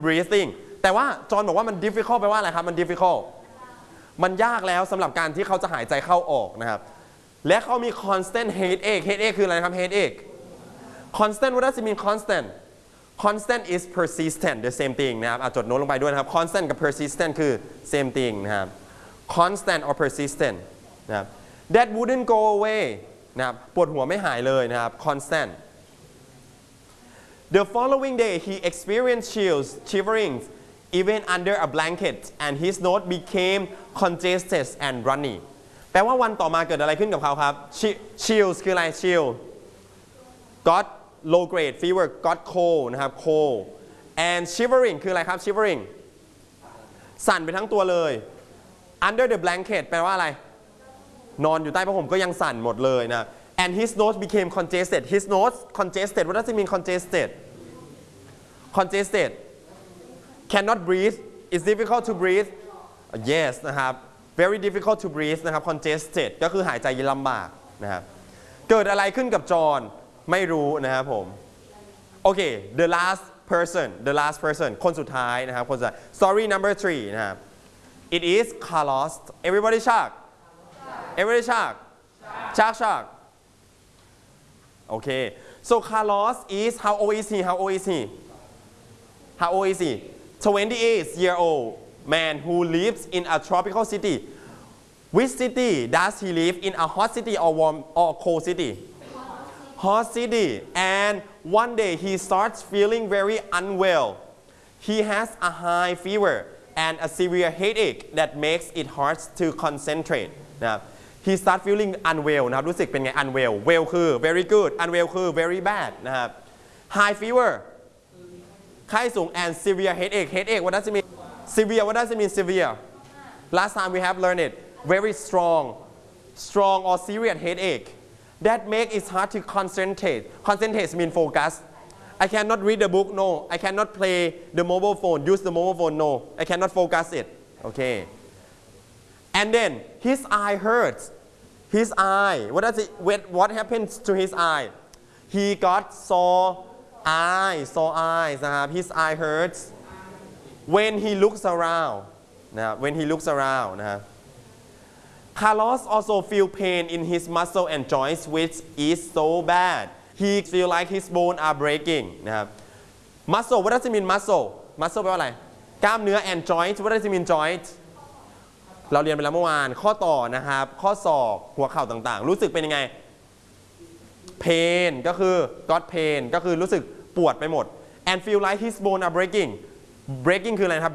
breathing แต่ว่าจอห์นบอกว่ามัน difficult แปลว่าอะไรครับมัน difficult มันยากแล้วสำหรับการที่เขาจะหายใจเข้าออกนะครับและเขามี constant headache คืออะไรครับ headache constant what does it mean constant is persistent the same thing นะครับจดโน้ตลงไปด้วยนะครับ constant กับ persistent คือ same thing นะครับ constant or persistent นะครับ that wouldn't go away นะครับปวดหัวไม่หายเลยนะครับ constant the following day he experienced chills shivering even under a blanket and his nose became congested and runny แปลว่าวันต่อมาเกิดอะไรขึ้นกับเขาครับ chills คืออะไร chill got low grade fever got cold นะครับ cold and shivering คืออะไรครับ shivering สั่นไปทั้งตัวเลย under the blanket แปลว่าอะไรนอนอยู่ใต้ผ้าห่มก็ยังสั่นหมดเลยนะ and his nose became congested his nose congested what does it mean congested cannot breathe it's difficult to breathe yes นะครับ very difficult to breathe นะครับ congested ก็คือหายใจลำบากนะครับเกิดอะไรขึ้นกับจอห์นไม่รู้นะครับผมโอเค the last person คนสุดท้ายนะครับคนสุดท้าย story number 3นะครับ it is Carlos everybody shock okay so Carlos is how old is he 28-year-old man who lives in a tropical city which city does he live in a hot city or warm or cold city hot city and one day he starts feeling very unwell he has a high fever and a severe headache that makes it hard to concentrate นะครับ he start feeling unwell นะครับรู้สึกเป็นไง unwell well คือ very good unwell คือ very bad นะครับ high fever ไข้สูง and severe headache what does it mean severe last time we have learned it very strong or serious headache that make it hard to concentrate mean focus I cannot read the book no I cannot play the mobile phone use the mobile phone no I cannot focus it okay and then his eye hurts what happens to his eye he got sore eyes นะครับ his eye hurts when he looks around นะครับ นะครับ Carlos also feel pain in his muscle and joints which is so bad he feel like his bone are breaking นะครับ muscle what does it mean muscle แปลว่าอะไรกล้ามเนื้อ and joint what does it mean joint เราเรียนไปแล้วเมื่อวานข้อต่อนะครับข้อศอกหัวเข่าต่างๆรู้สึกเป็นยังไง pain ก็คือ got pain ก็คือรู้สึกปวดไปหมด and feel like his bone are breaking คืออะไรครับ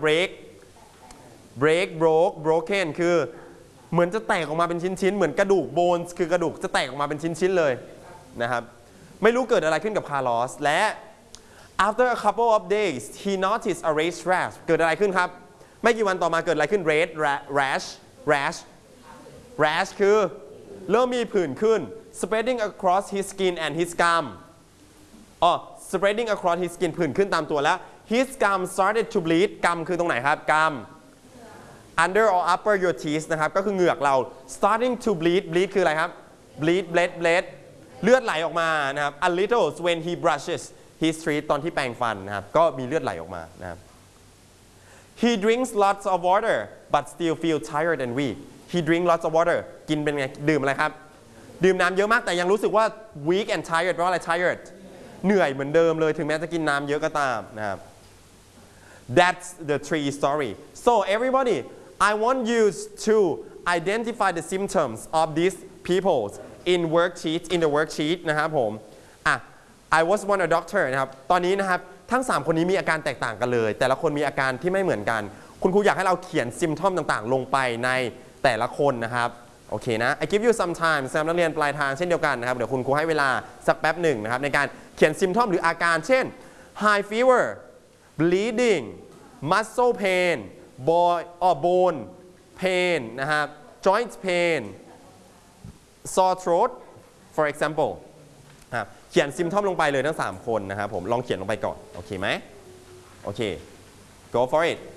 broken คือเหมือนจะแตกออกมาเป็นชิ้นๆเหมือนกระดูก bones คือกระดูกจะแตกออกมาเป็นชิ้นๆเลยนะครับไม่รู้เกิดอะไรขึ้นกับคาร์ลอสและ after a couple of days he noticed a red rash เกิดอะไรขึ้นครับไม่กี่วันต่อมาเกิดอะไรขึ้น red rash คือเริ่มมีผื่นขึ้น spreading across his skin and his gum spreading across his skin ผื่นขึ้นตามตัวแล้ว his gum started to bleed gum คือตรงไหนครับ gum under or upper your teeth นะครับก็คือเหงือกเรา starting to bleed คืออะไรครับ bleed เลือดไหลออกมานะครับ a little when he brushes his teeth ตอนที่แปรงฟันนะครับก็มีเลือดไหลออกมานะครับ he drinks lots of water but still feel tired and weak he drink lots of water กินเป็นไงดื่มอะไรครับดื่มน้ำเยอะมากแต่ยังรู้สึกว่า weak and tired แปลว่าอะไร tired เหนื่อยเหมือนเดิมเลยถึงแม้จะกินน้ำเยอะก็ตามนะครับ that's the three story so everybody I want you to identify the symptoms of these people in the worksheet นะครับผมI was once a doctor นะครับตอนนี้นะครับทั้ง3คนนี้มีอาการแตกต่างกันเลยแต่ละคนมีอาการที่ไม่เหมือนกันคุณครูอยากให้เราเขียน symptom ต่างๆลงไปในแต่ละคนนะครับโอเคนะ I give you some time สำหรับนักเรียนปลายทางเช่นเดียวกันนะครับเดี๋ยวคุณครูให้เวลาสักแป๊บหนึ่งนะครับในการเขียน symptom หรืออาการเช่น high fever bleeding muscle pain bone pain นะครับ joint pain sore throat for example เขียน symptom ลงไปเลยทั้ง3คนนะครับผมลองเขียนลงไปก่อนโอเคไหมโอเค go for it